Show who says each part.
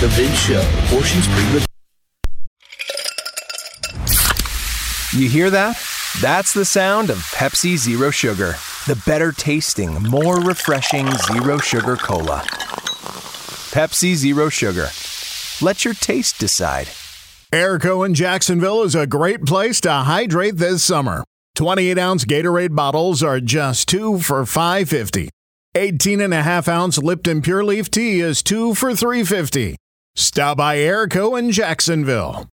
Speaker 1: The Vince Show. Portions prima.
Speaker 2: You hear that? That's the sound of Pepsi Zero Sugar. The better tasting, more refreshing Zero Sugar Cola. Pepsi Zero Sugar. Let your taste decide.
Speaker 3: Airco in Jacksonville is a great place to hydrate this summer. 28-ounce Gatorade bottles are just $2 for $5.50. 18.5-ounce Lipton Pure Leaf Tea is $2 for $3.50. Stop by Airco in Jacksonville.